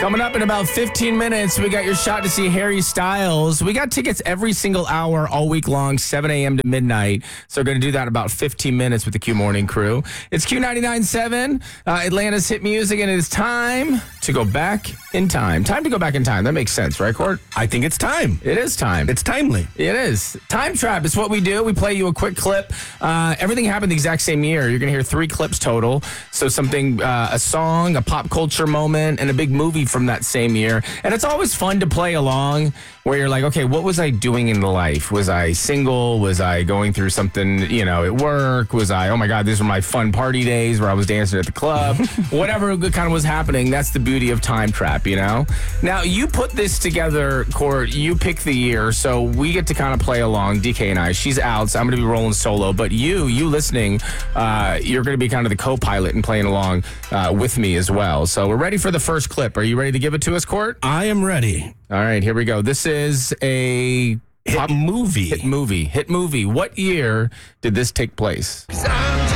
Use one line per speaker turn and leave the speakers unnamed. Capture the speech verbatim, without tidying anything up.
Coming up in about fifteen minutes, we got your shot to see Harry Styles. We got tickets every single hour all week long, seven a.m. to midnight. So we're going to do that in about fifteen minutes with the Q Morning Crew. It's Q ninety-nine point seven, uh, Atlanta's hit music, and it is time to go back in time. Time to go back in time. That makes sense, right, Court?
I think it's time.
It is time.
It's timely.
It is. Time Trap is what we do. We play you a quick clip. Uh, everything happened the exact same year. You're going to hear three clips total. So something, uh, a song, a pop culture moment, and a big movie from that same year. And it's always fun to play along where you're like, okay, what was I doing in life? Was I single? Was I going through something, you know, at work? Was I, oh my God, these were my fun party days where I was dancing at the club? Whatever kind of was happening, that's the beauty of Time Trap, you know? Now, you put this together, Court. You pick the year, so we get to kind of play along, D K and I. She's out, so I'm going to be rolling solo. But you, you listening, uh, you're going to be kind of the co-pilot and playing along uh, with me as well. So we're ready for the first clip. Are you ready to give it to us, Court?
I am ready.
All right, here we go. This is a
Hit
pop
movie.
Hit movie. Hit movie. What year did this take place?